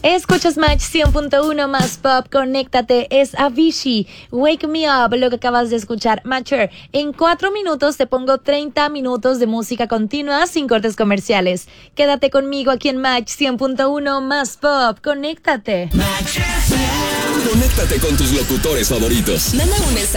Escuchas Match 100.1 más pop, conéctate, es Avicii, Wake Me Up, lo que acabas de escuchar. Matcher, en 4 minutos te pongo 30 minutos de música continua sin cortes comerciales. Quédate conmigo aquí en Match 100.1 más pop, conéctate. Conéctate con tus locutores favoritos. Manda un mensaje